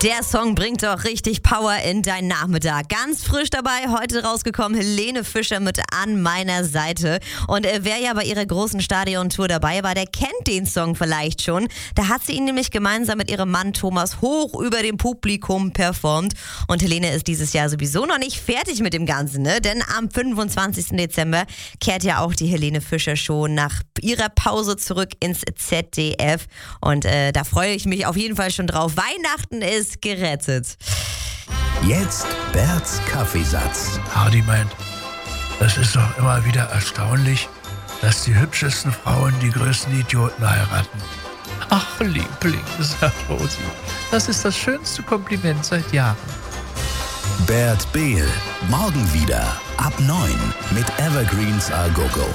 Der Song bringt doch richtig Power in deinen Nachmittag. Ganz frisch dabei, heute rausgekommen, Helene Fischer mit An meiner Seite. Und wer ja bei ihrer großen Stadiontour dabei war, der kennt den Song vielleicht schon. Da hat sie ihn nämlich gemeinsam mit ihrem Mann Thomas hoch über dem Publikum performt. Und Helene ist dieses Jahr sowieso noch nicht fertig mit dem Ganzen, ne? Denn am 25. Dezember kehrt ja auch die Helene Fischer Show nach ihrer Pause zurück ins ZDF. Und da freue ich mich auf jeden Fall schon drauf. Weihnachten ist gerettet. Jetzt Berts Kaffeesatz. Hardy meint, das ist doch immer wieder erstaunlich, dass die hübschesten Frauen die größten Idioten heiraten. Ach, Liebling, sagt Rosi, das ist das schönste Kompliment seit Jahren. Bert Behl, morgen wieder ab 9 mit Evergreens A Go Go.